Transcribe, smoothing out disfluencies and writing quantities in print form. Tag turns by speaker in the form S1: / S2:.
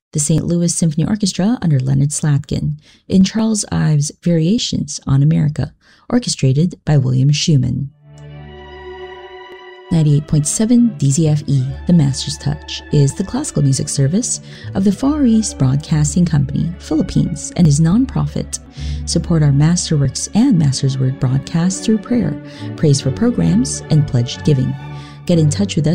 S1: the St. Louis Symphony Orchestra under Leonard Slatkin, in Charles Ives' Variations on America, orchestrated by William Schumann. 98.7 DZFE, The Master's Touch, is the classical music service of the Far East Broadcasting Company, Philippines, and is non-profit. Support our Masterworks and Master's Word broadcasts through prayer, praise for programs, and pledged giving. Get in touch with us